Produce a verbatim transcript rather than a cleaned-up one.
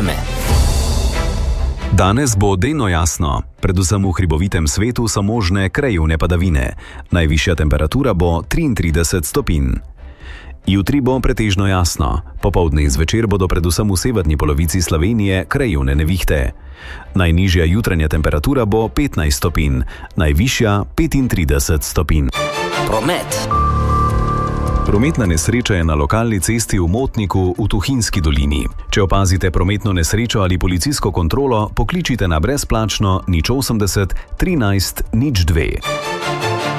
vreme. Danes bo delno jasno. Predvsem v hribovitem svetu so možne krajevne padavine. Najvišja temperatura bo triintrideset stopinj. Jutri bo pretežno jasno. Popoldne in zvečer bodo predvsem v severni polovici Slovenije krajevne nevihte. Najnižja jutranja temperatura bo petnajst stopinj, najvišja petintrideset stopinj. Promet. Prometna nesreča je na lokalni cesti v Motniku v Tuhinjski dolini. Če opazite prometno nesrečo ali policijsko kontrolo, pokličite na brezplačno nič osemdeset trinajst nič dve.